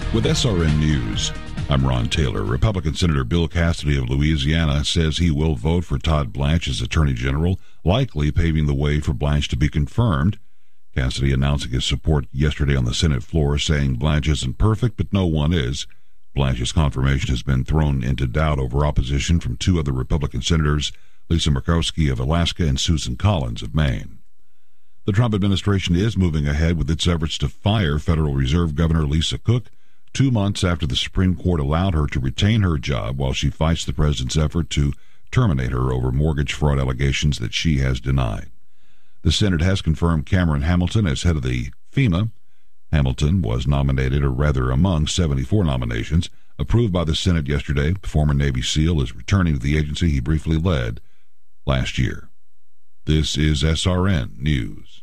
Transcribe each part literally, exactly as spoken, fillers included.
With S R N News, I'm Ron Taylor. Republican Senator Bill Cassidy of Louisiana says he will vote for Todd Blanche as Attorney General, likely paving the way for Blanche to be confirmed. Cassidy announcing his support yesterday on the Senate floor, saying Blanche isn't perfect, but no one is. Blanche's confirmation has been thrown into doubt over opposition from two other Republican senators, Lisa Murkowski of Alaska and Susan Collins of Maine. The Trump administration is moving ahead with its efforts to fire Federal Reserve Governor Lisa Cook, two months after the Supreme Court allowed her to retain her job while she fights the president's effort to terminate her over mortgage fraud allegations that she has denied. The Senate has confirmed Cameron Hamilton as head of the FEMA. Hamilton was nominated, or rather among seventy-four nominations, approved by the Senate yesterday. The former Navy SEAL is returning to the agency he briefly led last year. This is S R N News.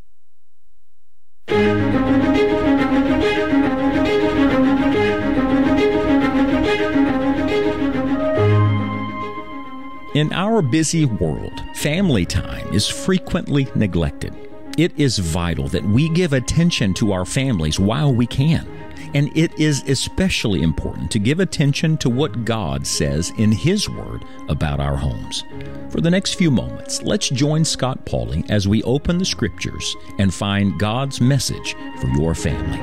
In our busy world, family time is frequently neglected. It is vital that we give attention to our families while we can. And it is especially important to give attention to what God says in His Word about our homes. For the next few moments, let's join Scott Pauley as we open the Scriptures and find God's message for your family.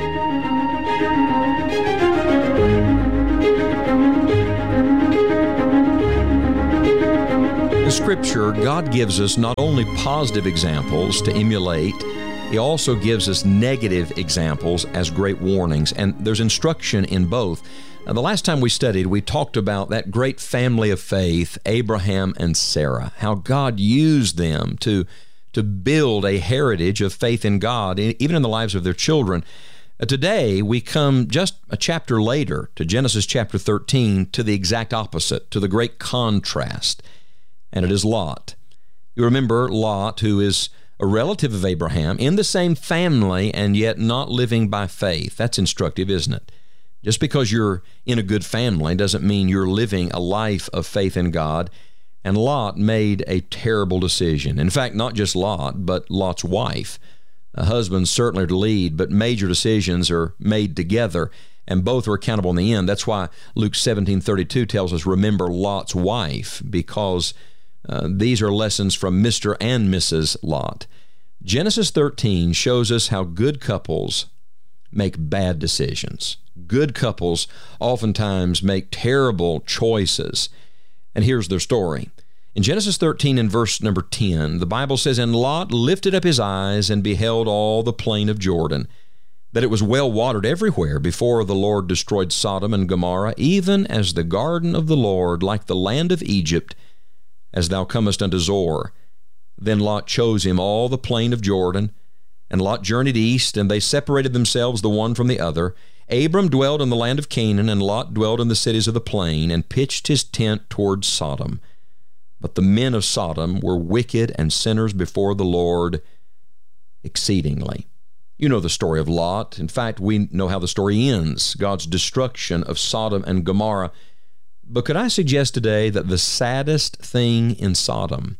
In Scripture, God gives us not only positive examples to emulate, He also gives us negative examples as great warnings, and there's instruction in both. Now, the last time we studied, we talked about that great family of faith, Abraham and Sarah, how God used them to, to build a heritage of faith in God, even in the lives of their children. Today, we come just a chapter later to Genesis chapter thirteen, to the exact opposite, to the great contrast. And it is Lot. You remember Lot, who is a relative of Abraham, in the same family, and yet not living by faith. That's instructive, isn't it? Just because you're in a good family doesn't mean you're living a life of faith in God. And Lot made a terrible decision. In fact, not just Lot, but Lot's wife. A husband certainly to lead, but major decisions are made together, and both are accountable in the end. That's why Luke seventeen thirty-two tells us, remember Lot's wife, because Uh, these are lessons from Mister and Missus Lot. Genesis thirteen shows us how good couples make bad decisions. Good couples oftentimes make terrible choices. And here's their story. In Genesis thirteen and verse number ten, the Bible says, And Lot lifted up his eyes and beheld all the plain of Jordan, that it was well watered everywhere before the Lord destroyed Sodom and Gomorrah, even as the garden of the Lord, like the land of Egypt, as thou comest unto Zoar. Then Lot chose him all the plain of Jordan, and Lot journeyed east, and they separated themselves the one from the other. Abram dwelled in the land of Canaan, and Lot dwelled in the cities of the plain, and pitched his tent toward Sodom. But the men of Sodom were wicked and sinners before the Lord exceedingly. You know the story of Lot. In fact, we know how the story ends, God's destruction of Sodom and Gomorrah. But could I suggest today that the saddest thing in Sodom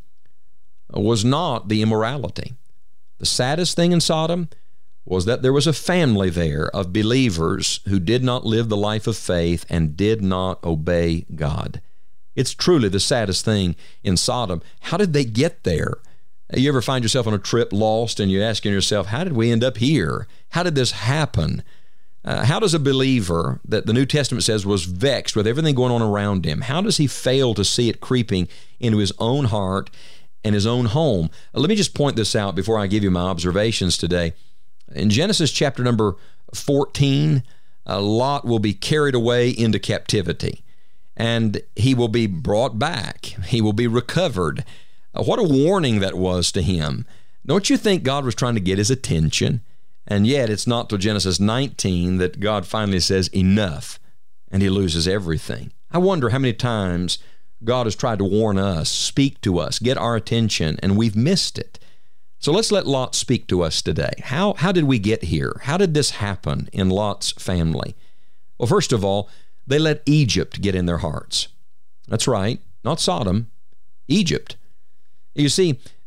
was not the immorality. The saddest thing in Sodom was that there was a family there of believers who did not live the life of faith and did not obey God. It's truly the saddest thing in Sodom. How did they get there? You ever find yourself on a trip lost and you're asking yourself, how did we end up here? How did this happen? Uh, how does a believer that the New Testament says was vexed with everything going on around him, how does he fail to see it creeping into his own heart and his own home? Uh, let me just point this out before I give you my observations today. In Genesis chapter number fourteen, uh, Lot will be carried away into captivity, and he will be brought back. He will be recovered. Uh, what a warning that was to him. Don't you think God was trying to get his attention? And yet it's not till Genesis nineteen that God finally says, enough, and he loses everything. I wonder how many times God has tried to warn us, speak to us, get our attention, and we've missed it. So let's let Lot speak to us today. How, how did we get here? How did this happen in Lot's family? Well, first of all, they let Egypt get in their hearts. That's right, not Sodom, Egypt. You see,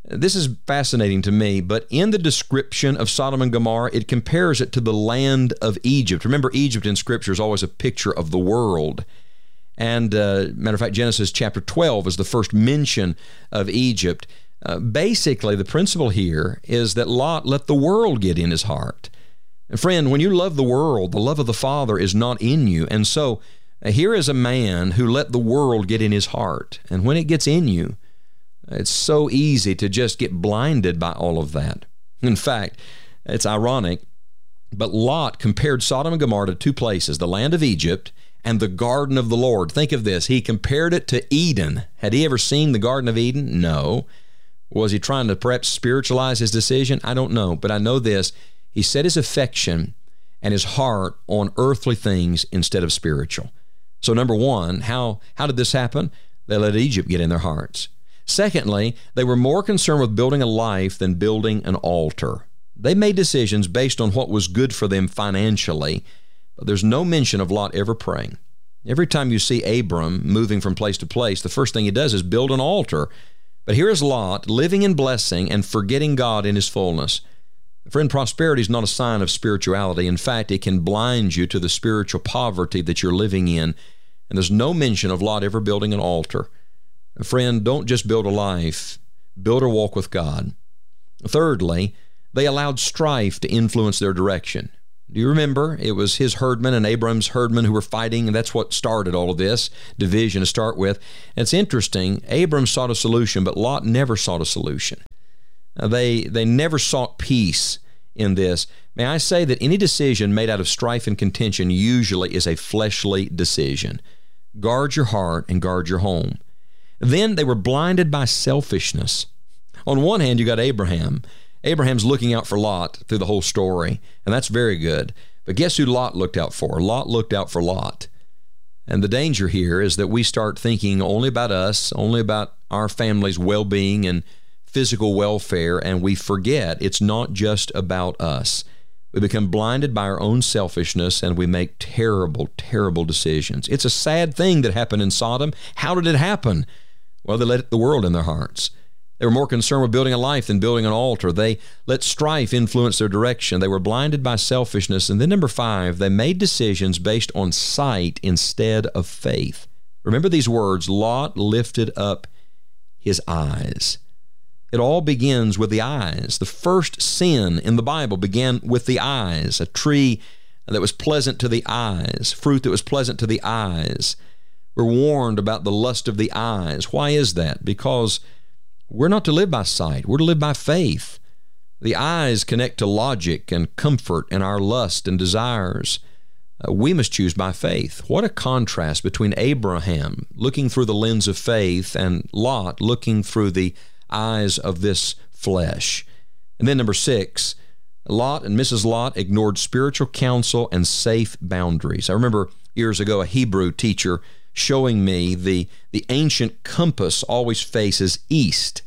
This is fascinating to me, but in the description of Sodom and Gomorrah, it compares it to the land of Egypt. Remember, Egypt in Scripture is always a picture of the world. And, uh, matter of fact, Genesis chapter twelve is the first mention of Egypt. Uh, basically, the principle here is that Lot let the world get in his heart. And friend, when you love the world, the love of the Father is not in you. And so uh, here is a man who let the world get in his heart. And when it gets in you, it's so easy to just get blinded by all of that. In fact, it's ironic, but Lot compared Sodom and Gomorrah to two places, the land of Egypt and the garden of the Lord. Think of this. He compared it to Eden. Had he ever seen the Garden of Eden? No. Was he trying to perhaps spiritualize his decision? I don't know, but I know this. He set his affection and his heart on earthly things instead of spiritual. So number one, how, how did this happen? They let Egypt get in their hearts. Secondly, they were more concerned with building a life than building an altar. They made decisions based on what was good for them financially, but there's no mention of Lot ever praying. Every time you see Abram moving from place to place, the first thing he does is build an altar. But here is Lot living in blessing and forgetting God in his fullness. Friend, prosperity is not a sign of spirituality. In fact, it can blind you to the spiritual poverty that you're living in. And there's no mention of Lot ever building an altar. Friend, don't just build a life, build a walk with God. Thirdly, they allowed strife to influence their direction. Do you remember? It was his herdmen and Abram's herdmen who were fighting, and that's what started all of this division to start with. And it's interesting, Abram sought a solution, but Lot never sought a solution. Uh, they, they never sought peace in this. May I say that any decision made out of strife and contention usually is a fleshly decision. Guard your heart and guard your home. Then they were blinded by selfishness. On one hand, you got Abraham. Abraham's looking out for Lot through the whole story, and that's very good. But guess who Lot looked out for? Lot looked out for Lot. And the danger here is that we start thinking only about us, only about our family's well-being and physical welfare, and we forget it's not just about us. We become blinded by our own selfishness, and we make terrible, terrible decisions. It's a sad thing that happened in Sodom. How did it happen? Well, they let the world in their hearts. They were more concerned with building a life than building an altar. They let strife influence their direction. They were blinded by selfishness. And then number five, they made decisions based on sight instead of faith. Remember these words, Lot lifted up his eyes. It all begins with the eyes. The first sin in the Bible began with the eyes, a tree that was pleasant to the eyes, fruit that was pleasant to the eyes. We're warned about the lust of the eyes. Why is that? Because we're not to live by sight. We're to live by faith. The eyes connect to logic and comfort and our lust and desires. Uh, we must choose by faith. What a contrast between Abraham looking through the lens of faith and Lot looking through the eyes of this flesh. And then number six, Lot and Missus Lot ignored spiritual counsel and safe boundaries. I remember years ago a Hebrew teacher showing me the, the ancient compass always faces east.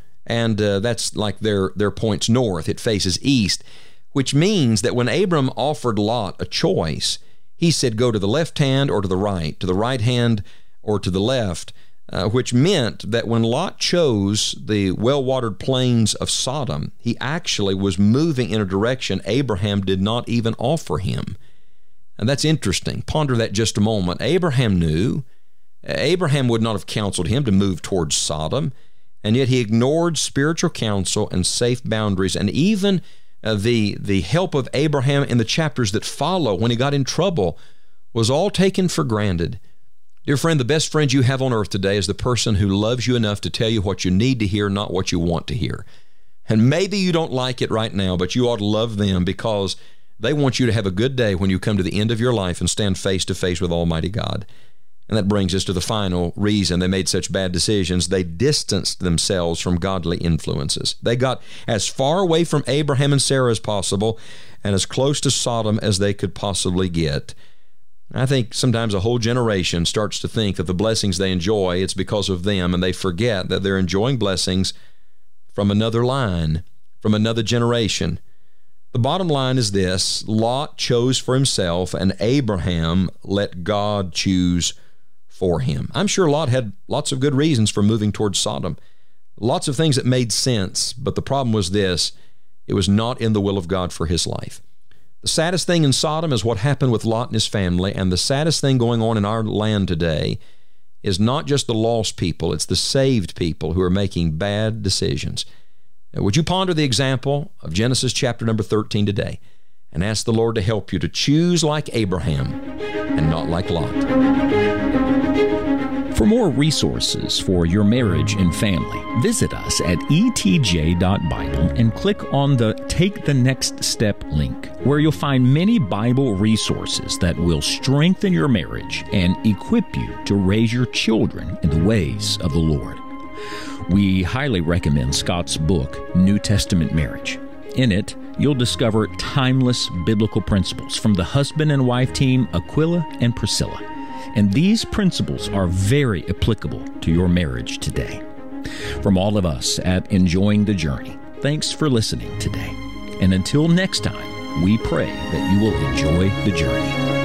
And uh, that's like their, their points north. It faces east, which means that when Abram offered Lot a choice, he said go to the left hand or to the right, to the right hand or to the left, uh, which meant that when Lot chose the well-watered plains of Sodom, he actually was moving in a direction Abraham did not even offer him. And that's interesting. Ponder that just a moment. Abraham knew. Abraham would not have counseled him to move towards Sodom, and yet he ignored spiritual counsel and safe boundaries, and even uh, the, the help of Abraham in the chapters that follow when he got in trouble was all taken for granted. Dear friend, the best friend you have on earth today is the person who loves you enough to tell you what you need to hear, not what you want to hear. And maybe you don't like it right now, but you ought to love them because they want you to have a good day when you come to the end of your life and stand face to face with Almighty God. And that brings us to the final reason they made such bad decisions. They distanced themselves from godly influences. They got as far away from Abraham and Sarah as possible and as close to Sodom as they could possibly get. I think sometimes a whole generation starts to think that the blessings they enjoy, it's because of them, and they forget that they're enjoying blessings from another line, from another generation. The bottom line is this: Lot chose for himself, and Abraham let God choose for him. I'm sure Lot had lots of good reasons for moving towards Sodom, Lots of things that made sense, but the problem was this: it was not in the will of God for his life. The saddest thing in Sodom is what happened with Lot and his family, and the saddest thing going on in our land today is not just the lost people, it's the saved people who are making bad decisions. Now, would you ponder the example of Genesis chapter number thirteen today and ask the Lord to help you to choose like Abraham and not like Lot? For more resources for your marriage and family, visit us at e t j dot bible and click on the Take the Next Step link, where you'll find many Bible resources that will strengthen your marriage and equip you to raise your children in the ways of the Lord. We highly recommend Scott's book, New Testament Marriage. In it, you'll discover timeless biblical principles from the husband and wife team Aquila and Priscilla. And these principles are very applicable to your marriage today. From all of us at Enjoying the Journey, thanks for listening today. And until next time, we pray that you will enjoy the journey.